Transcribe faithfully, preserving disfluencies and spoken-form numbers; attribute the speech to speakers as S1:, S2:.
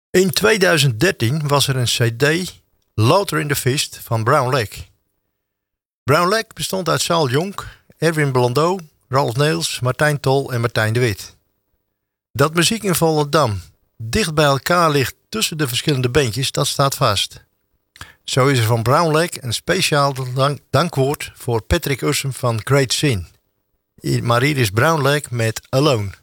S1: In tweeduizend dertien was er een cd, Louter in the Fist, van Brown Leg. Brown Leg bestond uit Saul Jonk, Erwin Blondeau, Ralph Neels, Martijn Tol en Martijn de Wit. Dat muziek in Volendam dicht bij elkaar ligt tussen de verschillende bandjes, dat staat vast. Zo is er van Brown Leg een speciaal dank- dankwoord voor Patrick Ussum van Great Scene. Maar hier is Brown Leg met Alone.